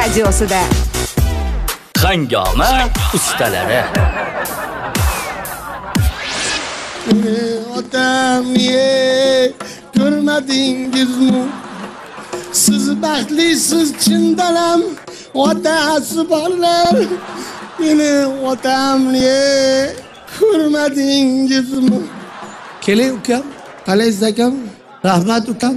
radiosida. Hangoma ustalari. Otam ko'rmadingizmi? Siz baxtlisiz chin dalam, otasi borlar. Meni otamni ko'rmadingizmi? Keling ukam, qalaysiz akam? Rahmat ukam.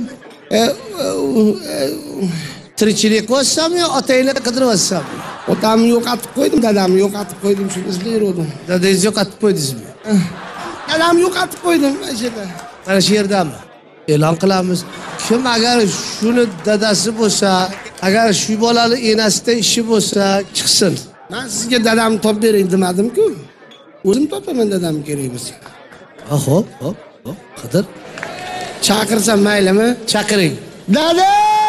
Tirikchilik qilyapsam yo otangni qidiryapsam? Otamni yo'qotib qo'ydim, dadamni yo'qotib qo'ydim, shuni izlayverdim. Dadangizni yo'qotib qo'ydingizmi? Dadamni yo'qotib qo'ydim ashada. Mana shu yerdami? E'lon qilamiz. Kim agar shuni dadasi bo'lsa, agar shu bolali enasida ishi bo'lsa, chiqsin. Men sizga dadamni topib bering demadim-ku. O'zim topaman dadamni kerak bo'lsa. Hop, qidir. Chaqirsam maylimi? Chaqiring. Dada!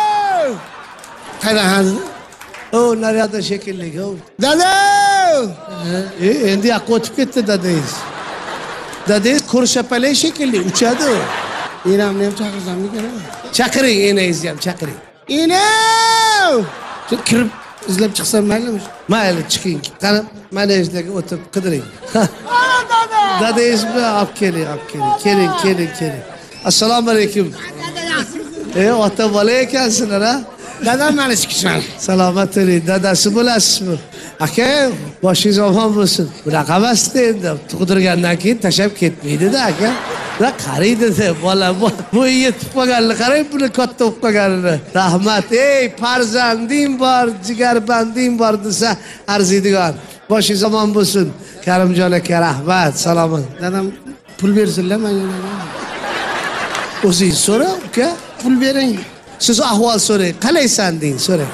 Qayda hozir? Naryada shekilli. Dada! Endi yoqqa o'tib ketdi dadangiz. Dadangiz ko'rshapalay shekilli, uchadi u. Enamni ham chaqirsam kerak. Chaqiring, enangizni ham chaqiring. Enam! Shu kirib izlab chiqsam maylimi? Mayli, chiqing. Qani, mana yerga o'tib qidiring. Dadangiz bilan olib keling. Keling. Assalomu alaykum. Ota bola ekansizlar, ha? Dadam meni chiqishman. Salomat bo'ling. Dadasi bo'lasizmi? Aka, boshingiz omon bo'lsin. Bunaqa emas-da endi. Tug'dirgandan keyin tashab ketmaydi-da, aka. Qaraydi-da, bola bu yetib qolganini qarang, buni katta bo'lib qolganini. Rahmat. Ey, farzanding bor, jigarbanding bor desa arziydigan. Boshingiz omon bo'lsin. Karimjon aka, rahmat. Salomat. Dadam pul bersinlar menga. O'zingiz so'rang, uka. Pul bering. Siz ahvol so'rang. Qalaysan deng, so'rang.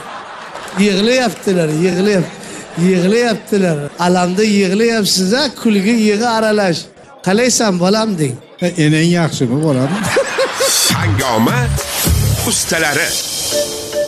Yig'layaptilar. Alamda yig'layapsiz-a, kulgi yig'i aralash. Qalaysan bolam deng. Enang yaxshimi bolam? Hangoma ustalari.